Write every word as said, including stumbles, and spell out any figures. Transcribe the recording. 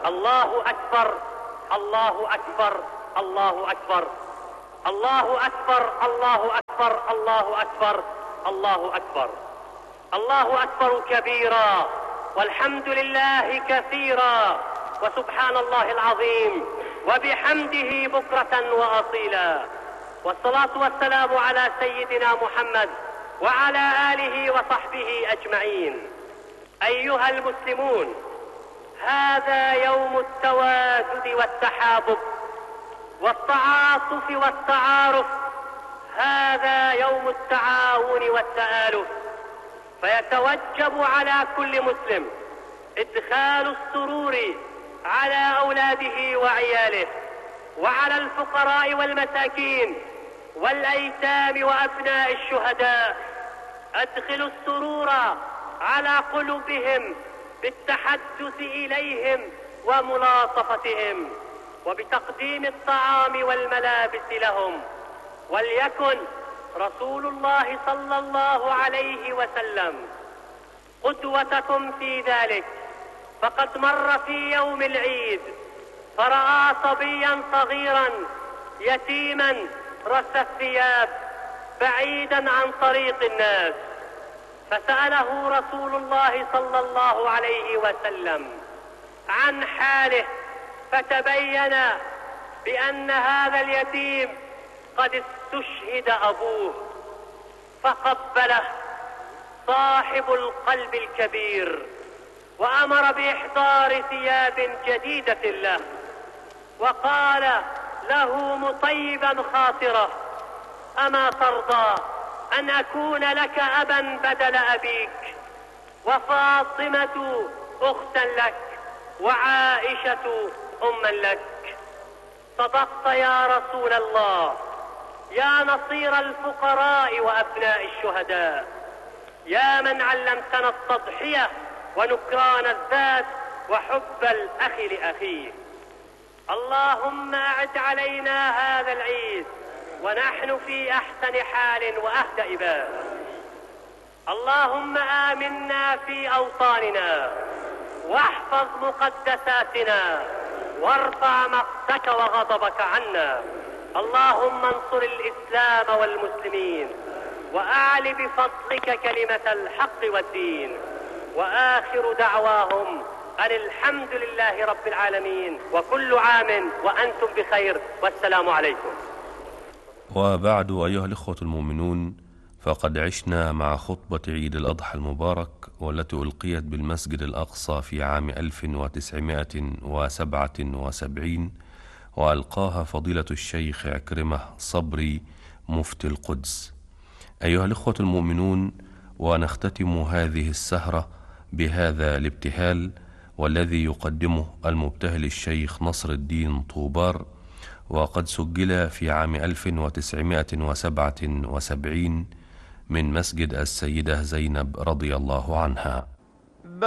الله أكبر الله أكبر الله أكبر الله أكبر الله أكبر الله أكبر الله أكبر الله أكبر كبيرا والحمد لله كثيرا وسبحان الله العظيم وبحمده بكرة وأصيلا. والصلاة والسلام على سيدنا محمد وعلى آله وصحبه أجمعين. أيها المسلمون، هذا يوم التوادد والتحابب والتعاطف والتعارف، هذا يوم التعاون والتآلف، فيتوجب على كل مسلم إدخال السرور على أولاده وعياله وعلى الفقراء والمساكين والأيتام وأبناء الشهداء. أدخلوا السرور على قلوبهم بالتحدث إليهم وملاطفتهم وبتقديم الطعام والملابس لهم. وليكن رسول الله صلى الله عليه وسلم قدوتكم في ذلك، فقد مر في يوم العيد فرأى صبيا صغيرا يتيما رث الثياب بعيدا عن طريق الناس، فسأله رسول الله صلى الله عليه وسلم عن حاله، فتبين بأن هذا اليتيم قد استشهد أبوه، فقبله صاحب القلب الكبير وأمر بإحضار ثياب جديدة له، وقال له مطيبا خاطره: أما ترضى أن أكون لك أبا بدل أبيك، وفاطمة أختا لك، وعائشة أما لك؟ صدقت يا رسول الله، يا نصير الفقراء وأبناء الشهداء، يا من علمتنا التضحية ونكران الذات وحب الأخ لأخيه. اللهم أعد علينا هذا العيد ونحن في أحسن حال وأهدأ بال. اللهم آمنا في أوطاننا واحفظ مقدساتنا وارفع مقتك وغضبك عنا. اللهم انصر الإسلام والمسلمين وأعل بفضلك كلمة الحق والدين. وآخر دعواهم أن الحمد لله رب العالمين، وكل عام وأنتم بخير، والسلام عليكم. وبعد، أيها الإخوة المؤمنون، فقد عشنا مع خطبة عيد الأضحى المبارك، والتي ألقيت بالمسجد الأقصى في عام ألف وتسعمائة وسبعة وسبعين، وألقاها فضيلة الشيخ عكرمة صبري مفتي القدس. أيها الإخوة المؤمنون، ونختتم هذه السهرة بهذا الابتهال، والذي يقدمه المبتهل الشيخ نصر الدين طوبار، وقد سجل في عام ألف وتسعمائة وسبعة وسبعين من مسجد السيدة زينب رضي الله عنها.